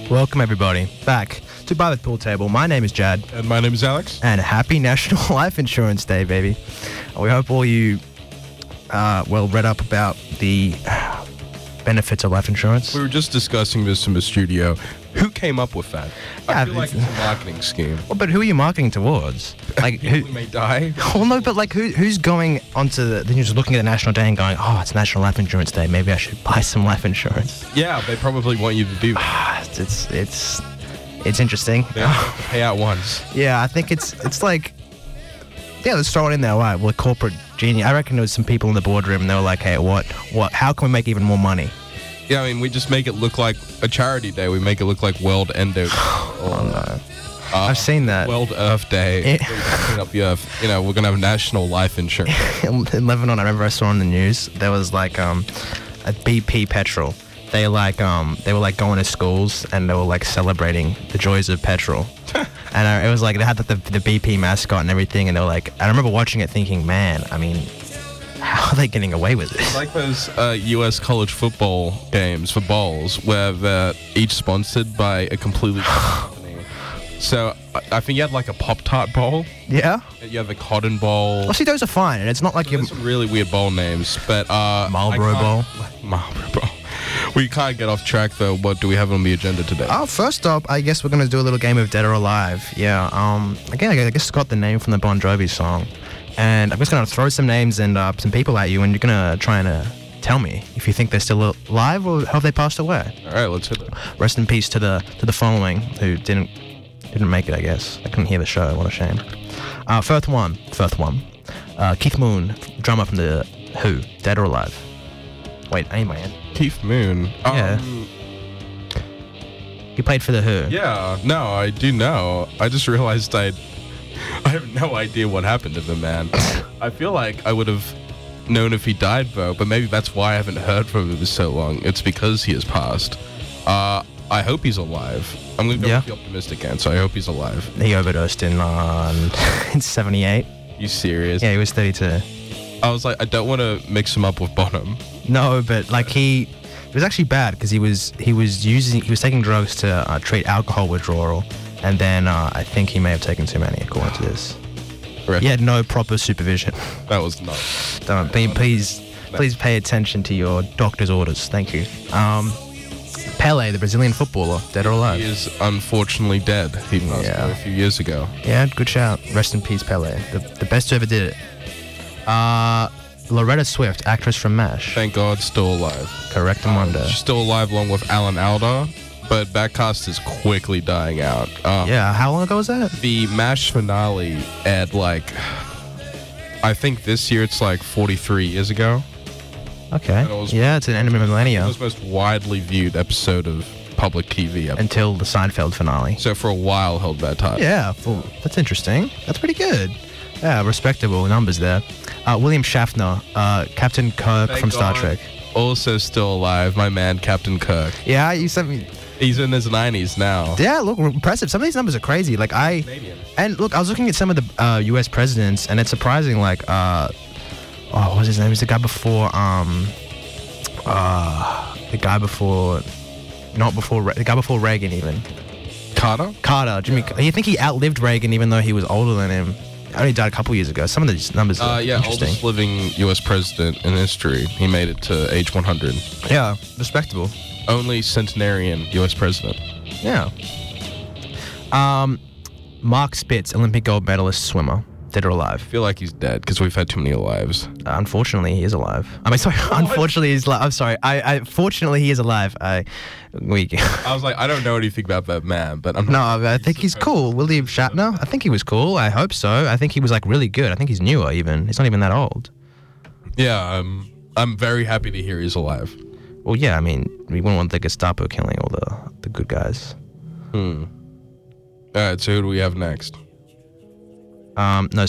Welcome everybody back to By the Pool Table. My name is Jad. And my name is Alex. And happy National Life Insurance Day, baby. We hope all you read up about the benefits of life insurance. We were just discussing this in the studio. Who came up with that? I feel like it's a marketing scheme. Well, but who are you marketing towards? Like who may die? Well, no, but like who's going onto the news, looking at the National Day and going, oh, it's National Life Insurance Day. Maybe I should buy some life insurance. Yeah, they probably want you to do that. It's interesting. They have to pay out once. Yeah, I think it's like, yeah, let's throw it in there. Right, well, corporate genius. I reckon there was some people in the boardroom and they were like, hey, what? How can we make even more money? Yeah, I mean, we just make it look like a charity day. We make it look like World Endo. Oh no. I've seen that. World Earth Day. Clean up the Earth. You know, we're going to have National Life Insurance. In Lebanon, I remember I saw on the news, there was like a BP petrol. They were like going to schools and they were like celebrating the joys of petrol. And it was like they had the BP mascot and everything, and they were like, I remember watching it thinking, man, I mean, how are they getting away with this? It's like those U.S. college football games for bowls where they're each sponsored by a completely different company. So I think you had like a Pop-Tart bowl. Yeah? You have a Cotton Bowl. Well, see, those are fine, and it's not like There's some really weird bowl names, but Marlboro Bowl. Marlboro Bowl. We can't get off track though. What do we have on the agenda today? First up, I guess we're gonna do a little game of Dead or Alive. Yeah. Again, I guess it's got the name from the Bon Jovi song, and I'm just gonna throw some names and some people at you, and you're gonna try and tell me if you think they're still alive or have they passed away. All right, let's hit it. Rest in peace to the following who didn't make it. I guess I couldn't hear the show. What a shame. First one. Keith Moon, drummer from the Who, Dead or Alive. Wait, anyway. Keith Moon. Yeah. He played for the Who. Yeah. No, I do know. I just realized I have no idea what happened to the man. I feel like I would have known if he died though, but maybe that's why I haven't heard from him for so long. It's because he has passed. I hope he's alive. I'm gonna go with the optimistic answer. I hope he's alive. He overdosed in 78. You serious? Yeah, he was 32. I was like, I don't want to mix him up with Bonham. No, but like it was actually bad because he was taking drugs to treat alcohol withdrawal, and then I think he may have taken too many according to this. He had no proper supervision. That was nuts. Please pay attention to your doctor's orders. Thank you. Pele, the Brazilian footballer, dead or alive? He is unfortunately dead. He passed away a few years ago. Yeah, good shout. Rest in peace, Pele. The best who ever did it. Loretta Swift, actress from MASH. Thank God, still alive. Correct, Amanda. She's still alive along with Alan Alda, but that cast is quickly dying out. Yeah, how long ago was that? The MASH finale aired I think this year it's 43 years ago. Okay. It's an end of a millennia. It was the most widely viewed episode of public TV until the Seinfeld finale. So for a while held that title. Yeah, that's interesting. That's pretty good. Yeah, respectable numbers there. William Shatner, Captain Kirk from Star Trek. Also still alive, my man Captain Kirk. Yeah, you sent me. He's in his 90s now. Yeah, look, impressive. Some of these numbers are crazy. And look, I was looking at some of the U.S. presidents, and it's surprising. What was his name? It was the guy before. The guy before Reagan even. Carter. Jimmy. Yeah. You think he outlived Reagan even though he was older than him? Only died a couple years ago. Some of these numbers are interesting. Oldest living U.S. president in history. He made it to age 100. Yeah, respectable. Only centenarian U.S. president. Yeah. Mark Spitz, Olympic gold medalist swimmer, dead or alive? I feel like he's dead because we've had too many lives. Unfortunately, he is alive. Unfortunately, he's alive. I'm sorry. Fortunately, he is alive. I was like, I don't know anything about that man, but I think he's cool. William Shatner, I think he was cool. I hope so. I think he was really good. I think he's newer even. He's not even that old. Yeah, I'm very happy to hear he's alive. Well, yeah, I mean, we wouldn't want the Gestapo killing all the good guys. All right, so who do we have next? No,